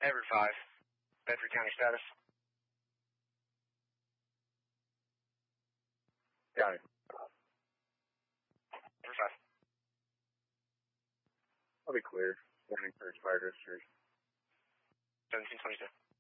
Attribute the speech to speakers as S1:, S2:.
S1: Everett 5. Bedford County status.
S2: Got it.
S1: Everett 5.
S2: I'll be clear. Warning for expired registration.
S1: 1722.